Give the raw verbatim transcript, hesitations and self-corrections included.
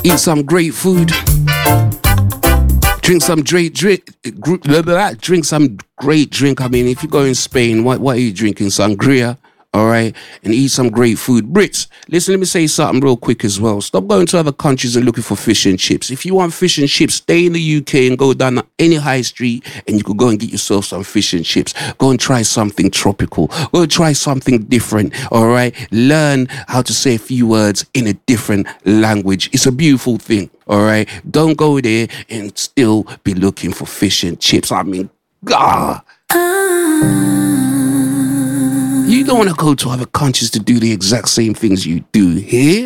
Eat some great food. Drink some great drink. Drink some great drink. I mean, if you go in Spain, what, what are you drinking? Sangria. All right, and eat some great food. Brits, listen, let me say something real quick as well. Stop going to other countries and looking for fish and chips. If you want fish and chips, stay in the U K and go down any high street and you could go and get yourself some fish and chips. Go and try something tropical. Go and try something different, all right? Learn how to say a few words in a different language. It's a beautiful thing, all right? Don't go there and still be looking for fish and chips. I mean, God. You don't want to go to other countries to do the exact same things you do here.